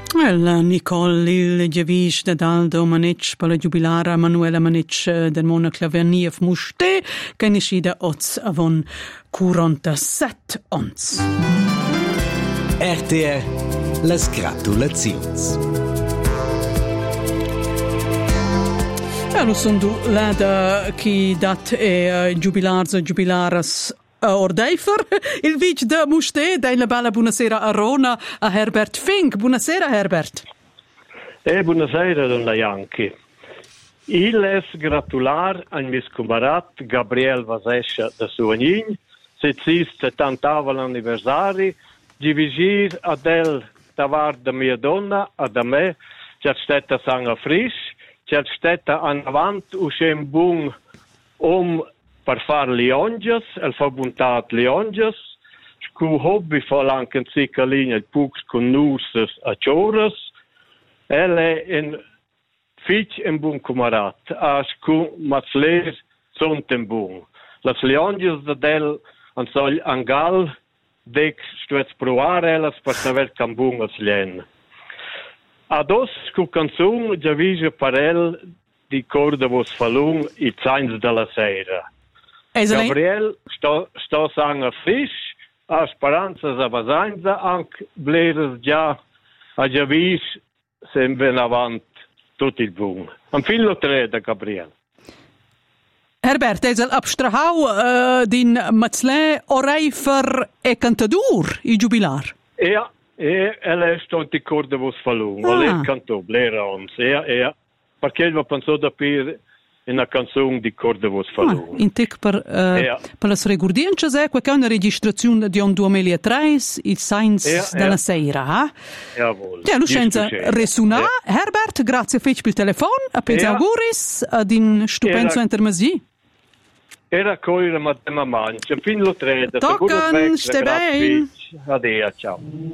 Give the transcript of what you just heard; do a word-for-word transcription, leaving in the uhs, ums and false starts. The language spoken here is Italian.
Well, Nicole, il Giavish de Daldo Manic, per la giubilara Manuela Manic del Mona Claverniev Muste, che ne scida oz avon quarantasette ons. R T R, les gratulazions. Allora, sono là da chi dat è giubilars e giubilaras Ordeifer, il vice da Muste, da una bella buonasera a Rona, a Herbert Fink. Buonasera, Herbert. Eh, buonasera, donna Janki. Il es gratular a mis cumarat Gabriel Vasescia da Suagnin, se ziste tantavel anniversari, di vigir ad el tavar da mia donna, ad a me, c'è stata sanga frisch, c'è stata an avant uscem bung om per far lionges, el fa buntat lionges, scu hobby fa lanken sicca linea il pux con nurses a choras, el è in fitch en bun cumarat, a scu matzler sunt en bun. Las lionges da del an sol angal, dec stuets proare elas per saber can bun as lien. Ados scu canzun già vige parel di corda vos falung i zains della sera. Gabriel sto sto sanga frisch, a speranza za basanza anche bleres già a già vis sempre in avant tutto il boom. Am filo tre da Gabriel. Herbert, is el abstrahau uh, din Matzle Oreifer e cantadur i jubilar. Ja, e ele sto di corda vos falung, ah. ele canto blera ons. Ja, ja. Perché il va pensò da per una canzone di corda vos falung. Ah, in tic per uh, ja. per las regurdiences è quella una registrazione di un duemilatré, il Science ja, della ja. Sera. Jawohl. Ja, Lucenza resuna. Ja. Herbert, grazie fetch per il telefono, a pezzi ja. auguris ad in stupenzo intermesi. Era coira ma te mancia, fin lo tre, da Tocan, ste ben. Addio, ciao.